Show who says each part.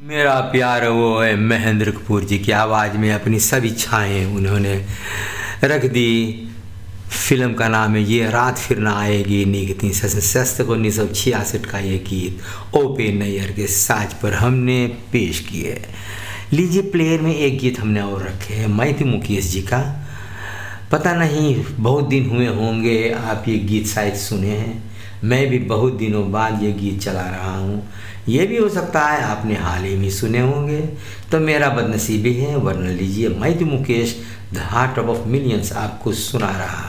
Speaker 1: मेरा प्यार वो है महेंद्र कपूर जी की आवाज़ में अपनी सब इच्छाएँ उन्होंने रख दी। फिल्म का नाम है ये रात फिर ना आएगी, निकती सशस्त्र को 1966 का ये गीत ओ.पी. नैयर के साज पर हमने पेश किए। लीजिए प्लेयर में एक गीत हमने और रखे हैं मैथ्यू मुकेश जी का। पता नहीं बहुत दिन हुए होंगे आप ये गीत शायद सुने हैं, मैं भी बहुत दिनों बाद ये गीत चला रहा हूँ। ये भी हो सकता है आपने हाल ही में सुने होंगे, तो मेरा बदनसीबी है, वरना लीजिए Matthew Mukesh the heart of millions आपको सुना रहा